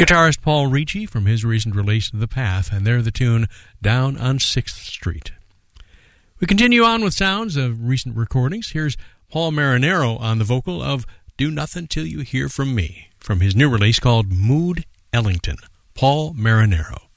Guitarist Paul Ricci from his recent release The Path, and they're the tune Down on 6th Street. We continue on with sounds of recent recordings. Here's Paul Marinaro on the vocal of Do Nothing Till You Hear From Me, from his new release called Mood Ellington. Paul Marinaro.